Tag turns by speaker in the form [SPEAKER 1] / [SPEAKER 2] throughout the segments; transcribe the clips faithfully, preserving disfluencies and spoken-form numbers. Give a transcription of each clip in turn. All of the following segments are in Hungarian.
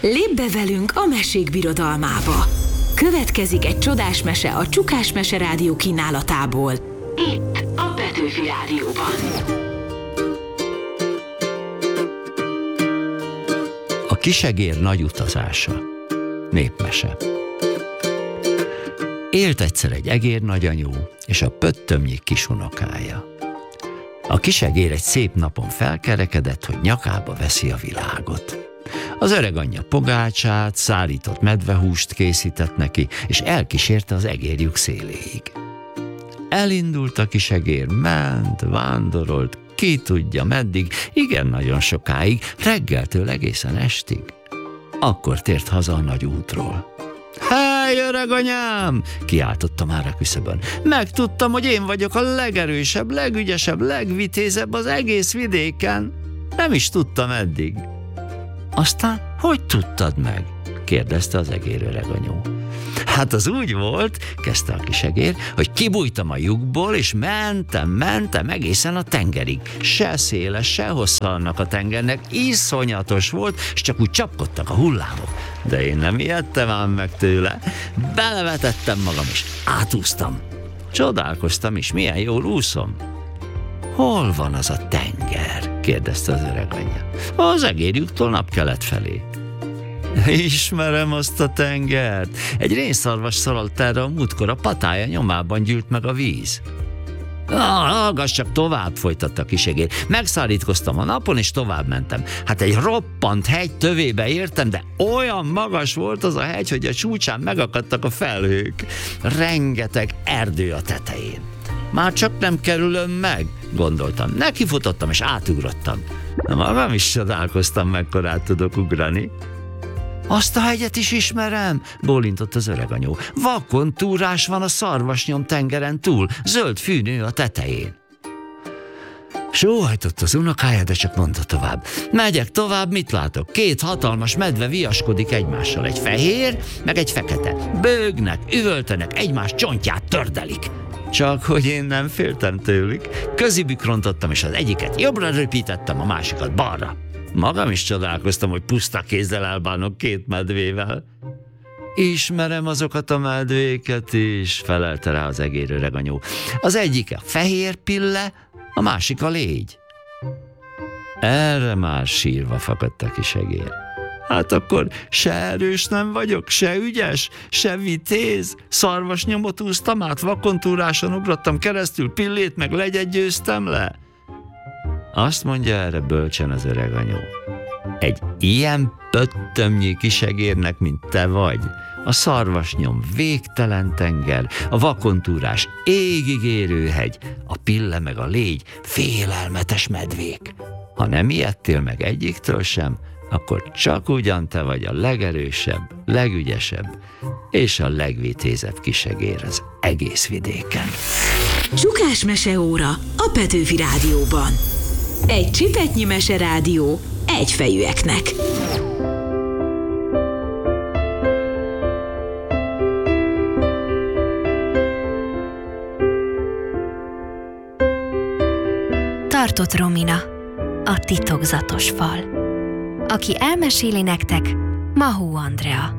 [SPEAKER 1] Lépj be velünk a mesék birodalmába! Következik egy csodás mese a Csukás Mese Rádió kínálatából. Itt a Petőfi Rádióban.
[SPEAKER 2] A kisegér nagy utazása. Népmese. Élt egyszer egy egér nagyanyú és a pöttömnyi kisunokája. A kisegér egy szép napon felkerekedett, hogy nyakába veszi a világot. Az öreg anyja pogácsát, szárított medvehúst készített neki, és elkísérte az egérjük széléig. Elindult a kisegér, ment, vándorolt, ki tudja meddig, igen nagyon sokáig, reggeltől egészen estig. Akkor tért haza a nagy útról. Hely, öreg anyám! Kiáltotta már a küszöbön. Megtudtam, hogy én vagyok a legerősebb, legügyesebb, legvitézebb az egész vidéken. Nem is tudtam eddig. Aztán hogy tudtad meg? Kérdezte az egér öreganyó. Hát az úgy volt, kezdte a kisegér, hogy kibújtam a lyukból, és mentem, mentem egészen a tengerig. Se széle, se hossza annak a tengernek, iszonyatos volt, és csak úgy csapkodtak a hullámok. De én nem ijedtem ám meg tőle. Belevetettem magam, és átúztam. Csodálkoztam is, milyen jól úszom. Hol van az a tenger? Kérdezte az öreganyja. Az egérjuktól napkelet felé. Ismerem azt a tengert. Egy rénszarvas szaladt erre a múltkor, a patája nyomában gyűlt meg a víz. Ah, hallgass csak tovább, folytatta a kisegér. Megszárítkoztam a napon, és tovább mentem. Hát egy roppant hegy tövébe értem, de olyan magas volt az a hegy, hogy a csúcsán megakadtak a felhők. Rengeteg erdő a tetején. Már csak nem kerülöm meg, gondoltam. Nekifutottam, és átugrottam. Na, magam is csodálkoztam, mekkorát tudok ugrani. Azt a hegyet is ismerem, bólintott az öreganyó. Vakon túrás van a Szarvasnyom tengeren túl, zöld fűnő a tetején. Sóhajtott az unokája, de csak mondta tovább. Megyek tovább, mit látok? Két hatalmas medve viaskodik egymással. Egy fehér, meg egy fekete. Bőgnek, üvöltenek, egymás csontját tördelik. Csak hogy én nem féltem tőlük. Közibük rontottam, és az egyiket jobbra röpítettem, a másikat balra. Magam is csodálkoztam, hogy puszta kézzel elbánok két medvével. Ismerem azokat a medvéket is, felelte rá az egér öreganyó. Az egyik a fehér pille, a másik a légy. Erre már sírva fakadt a kisegér. Hát akkor se erős nem vagyok, se ügyes, se vitéz. Szarvasnyomot úsztam át, vakontúráson ugrottam keresztül, pillét meg legyet győztem le. Azt mondja erre bölcsen az öreganyó. Egy ilyen pöttömnyi kisegérnek, mint te vagy, a Szarvasnyom végtelen tenger, a vakontúrás égig érő hegy, a pille meg a légy félelmetes medvék. Ha nem ijedtél meg egyiktől sem, akkor csak ugyan te vagy a legerősebb, legügyesebb és a legvitézebb kisegér az egész vidéken.
[SPEAKER 1] Csukás Meseóra a Petőfi Rádióban. Egy csipetnyi meserádió egyfejűeknek.
[SPEAKER 3] Tartott Romina, a titokzatos fal. Aki elmeséli nektek, Mahó Andrea.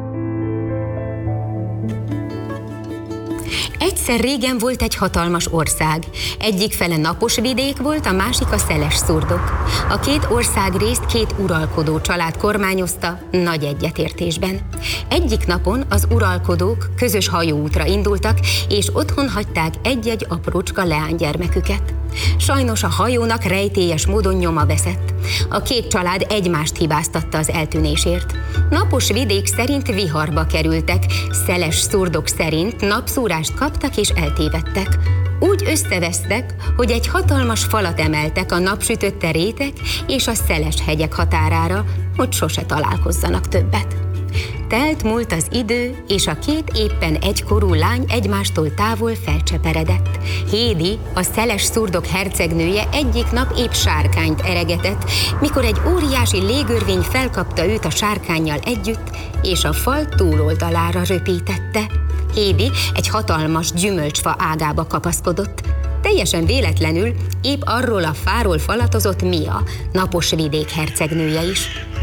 [SPEAKER 4] Egyszer régen volt egy hatalmas ország. Egyik fele napos vidék volt, a másik a szeles szurdok. A két országrészt két uralkodó család kormányozta nagy egyetértésben. Egyik napon az uralkodók közös hajóútra indultak, és otthon hagyták egy-egy aprócska leánygyermeküket. Sajnos a hajónak rejtélyes módon nyoma veszett. A két család egymást hibáztatta az eltűnésért. Napos vidék szerint viharba kerültek, szeles szurdok szerint napszúrást kaptak és eltévedtek. Úgy összevesztek, hogy egy hatalmas falat emeltek a napsütötte rétek és a szeles hegyek határára, hogy sose találkozzanak többet. Telt múlt az idő, és a két éppen egykorú lány egymástól távol felcseperedett. Hédi, a szeles szurdok hercegnője egyik nap épp sárkányt eregetett, mikor egy óriási légörvény felkapta őt a sárkánnyal együtt, és a fal túloldalára röpítette. Hédi egy hatalmas gyümölcsfa ágába kapaszkodott. Teljesen véletlenül épp arról a fáról falatozott Mia, napos vidék hercegnője is.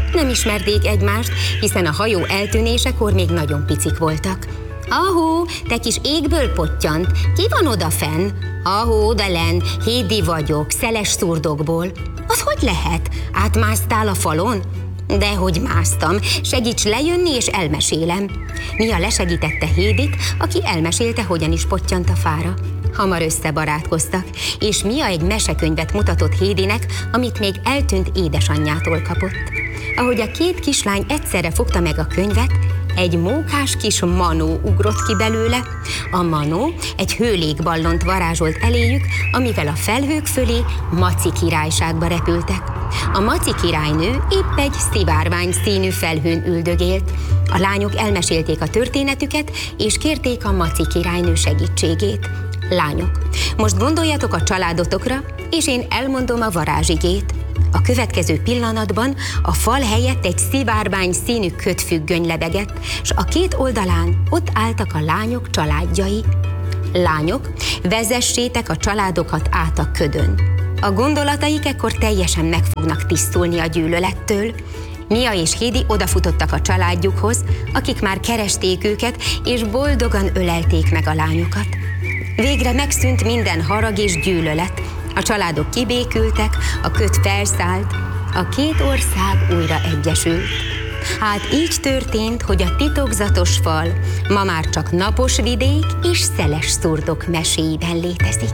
[SPEAKER 4] Nem ismerték egymást, hiszen a hajó eltűnésekor még nagyon picik voltak. Ahó, te kis égből pottyant, ki van odafenn? Ahó, odalen, Hédi vagyok, szeles szurdokból. Az hogy lehet? Átmásztál a falon? Dehogy másztam, segíts lejönni és elmesélem. Mia lesegítette Hédit, aki elmesélte, hogyan is pottyant a fára. Hamar összebarátkoztak, és Mia egy mesekönyvet mutatott Hédinek, amit még eltűnt édesanyjától kapott. Ahogy a két kislány egyszerre fogta meg a könyvet, egy mókás kis manó ugrott ki belőle. A manó egy hőlégballont varázsolt eléjük, amivel a felhők fölé Maci királyságba repültek. A Maci királynő épp egy szivárvány színű felhőn üldögélt. A lányok elmesélték a történetüket, és kérték a Maci királynő segítségét. Lányok, most gondoljatok a családotokra, és én elmondom a varázsigét. A következő pillanatban a fal helyett egy szivárvány színű kötfüggöny lebegett, s a két oldalán ott álltak a lányok családjai. Lányok, vezessétek a családokat át a ködön. A gondolataik ekkor teljesen meg fognak tisztulni a gyűlölettől. Mia és Hédi odafutottak a családjukhoz, akik már keresték őket, és boldogan ölelték meg a lányokat. Végre megszűnt minden harag és gyűlölet. A családok kibékültek, a köt felszállt, a két ország újra egyesült. Hát így történt, hogy a titokzatos fal ma már csak napos vidék és szeles szurdok meséiben létezik.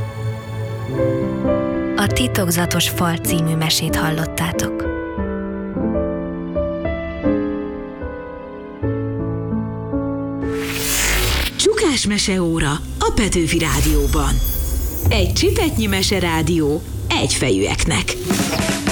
[SPEAKER 3] A Titokzatos fal című mesét hallottátok.
[SPEAKER 1] Csukás meseóra a Petőfi Rádióban. Egy csipetnyi meserádió egyfejűeknek.